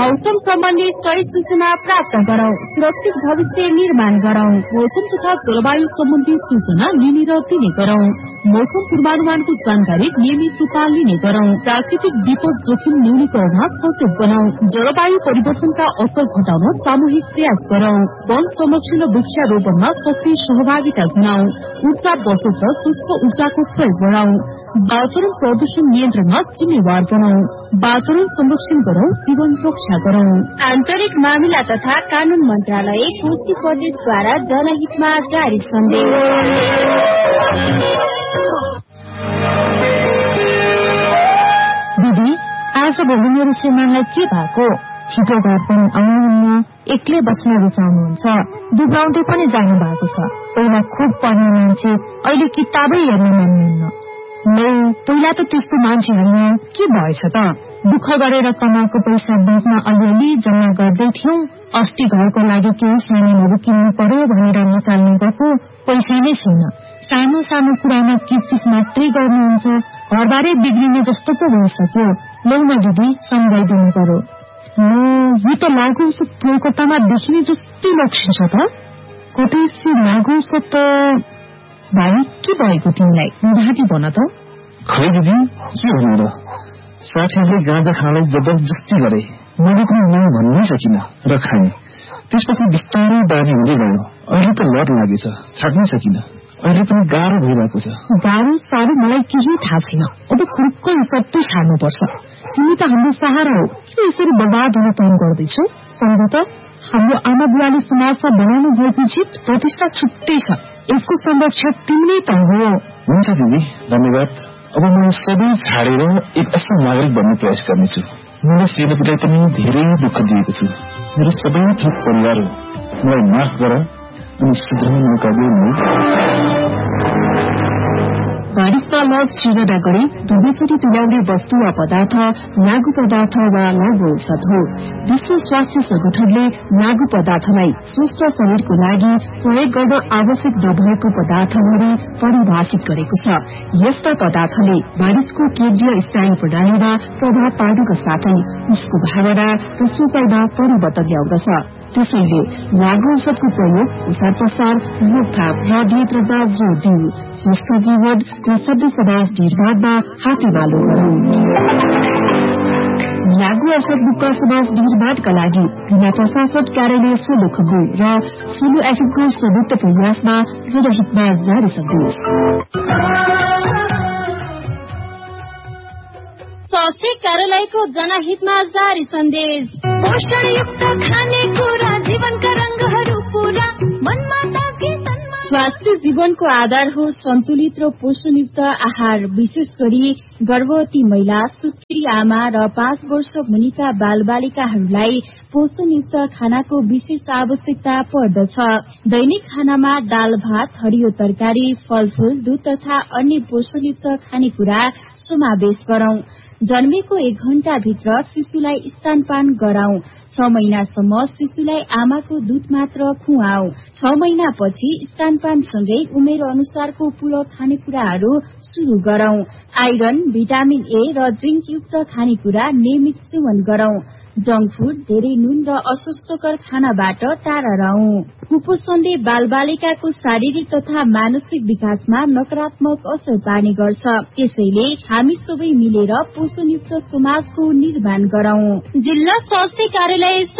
मौसम सम्बन्धी तय सूचना प्राप्त गरौं, सुरक्षित भविष्य निर्माण गरौं। मौसम तथा जलवायु सम्बन्धी सूचना लिने र दिने गरौं। मौसम पूर्वानुमानको जानकारी नियमित रूपमा लिने गरौं। प्राकृतिक विपद जोखिम न्यूनीकरणमा सचेत बनाऊ। जलवायु परिवर्तनका असर घटाउन सामूहिक प्रयास गरौं। वन संरक्षण र वृक्षारोपणमा सक्रिय सहभागिता जनाऊ। ऊर्जा बचत र शुष्क ऊर्जाको प्रयोग बढ़ाऊ। वातावरण प्रदूषण नियन्त्रणमा जिम्मेवार बनाऊ। वातावरण संरक्षण गरौं, जीवन रक्षा गरौं। आन्तरिक मामिला तथा कानून मन्त्रालय कोशी प्रदेशद्वारा जनहितमा जारी सन्देश। दिदी, आज भोलि मेरो श्रीमानलाई के भएको? छिटो घर पनि आउनुहुन्न, एक्लै बस्न रुचाउनुहुन्छ, दुब्राउँदै पनि जानु भएको छ। पहिला खुब पढ्ने मान्छे, अहिले किताबै हेर्न मान्नुहुन्न। पहिला त त्यस्तो मान्छे होइन, के भएछ त? दुःख गरेर कमाएको पैसा ब्याङ्कमा अलिअलि जम्मा गर्दै थियौं। अस्ति घरको लागि केही सामानहरू किन्नु पर्यो भनेर निकाल्ने गएको पैसा नै छैन। सानो सानो कुरामा किचकिच मात्रै गर्नुहुन्छ। घरबारै बिग्रिने जस्तो पो भइसक्यो। लौ न दिदी, सम्झाइदिनु पर्यो। यो त लागु औषध कोलकातामा देखिने जस्तै लक्षण छ त। कतै लागु औषध त भाइ, के भएको तिमीलाई? राति भन त। खै दिदी, के भन्नु र? साथीहरूले गाँजा खानलाई जबरजस्ती गरे। मैले पनि नाम भन्नै सकिन र खाएँ। त्यसपछि बिस्तारै बानी हुँदै गयो। अहिले त लत लागेछ, छाड्नै सकिन। अहिले पनि गाह्रो भइरहेको छ। गाह्रो साह्रो मलाई केही थाहा छैन। अब खुर्क सबै छाड्नुपर्छ। तिमी त हाम्रो सहारा हो, किन यसरी बर्बाद हुन काम गर्दैछौ? सम्झ त, हाम्रो आमा बुवाले समाजमा बनाउनु भएको जित प्रतिष्ठा छुट्टै छ। यसको संरक्षक तिमी नै त हो। हुन्छ दिदी, धन्यवाद। अब म सबै छाडेर एक असल नागरिक बन्ने प्रयास गर्नेछु। मैले श्रीमतीलाई पनि धेरै दुःख दिएको छु। मेरो सबै थोक परिवार हो, मलाई माफ गर अनि सुध्रने मौका दिनु। बारिशमा लग सृजना गरी दुवैचोटि तुल्याउने वस्तु वा पदार्थ लागू पदार्थ वा लागू औषध हो। विश्व स्वास्थ्य संगठनले लागू पदार्थलाई स्वस्थ शरीरको लागि प्रयोग गर्न आवश्यक नभएको पदार्थहरू परिभाषित गरेको छ। यस्ता पदार्थले मानिसको केन्द्रीय स्नायु प्रणालीमा प्रभाव पार्नुका साथै उसको भावना र सोचाइमा परिवर्तन ल्याउँदछ। त्यसैले लागू औषधको प्रयोग, ओसार प्रसार, रोकथाम र नियन्त्रणमा जोड़ दिऊ। स्वस्थ जीवन र सभ्य समाज निर्माणमा हातेमालो गरौं। लागू औषध मुक्त समाज निर्माणका लागि जिल्ला प्रशासन कार्यालय सोलुखुम्बु र सोलु एफएमको संयुक्त प्रयासमा जनहितमा जारी सन्देश। स्वास्थ्य कार्यालयको जनहितमा जारी सन्देश। पोषणयुक्त खानेकुरा जीवनका रंगहरू पूरा, मनमा ताजगी तनमा। स्वास्थ्य जीवनको आधार हो सन्तुलित र पोषणयुक्त आहार। विशेष गरी गर्भवती महिला, सुत्केरी आमा र 5 वर्ष मुनिका बालबालिकाहरूलाई पोषणयुक्त खानाको विशेष आवश्यकता पर्दछ। दैनिक खानामा दाल भात, हरियो तरकारी, फलफूल, दूध तथा अन्य पोषणयुक्त खानेकुरा समावेश गरौं। जन्मेको 1 घण्टाभित्र शिशुलाई स्तनपान गराऊ। 6 महिनासम्म शिशुलाई आमाको दूध मात्र खुवाऊ। 6 महिनापछि स्तनपानसँगै उमेर अनुसारको पूरक खानेकुराहरू शुरू गरौं। आइरन, भिटामिन ए र जिंक युक्त खानेकुरा नियमित सेवन गरौं। जंक फूड, धेरै नुन र अस्वास्थ्यकर खानाबाट टाढा रहौं। कुपोषणले बालबालिकाको शारीरिक तथा मानसिक विकासमा नकारात्मक असर पार्ने गर्छ। त्यसैले हामी सबै मिलेर पोषणयुक्त समाजको निर्माण गरौं। जिल्ला स्वास्थ्य कार्यालय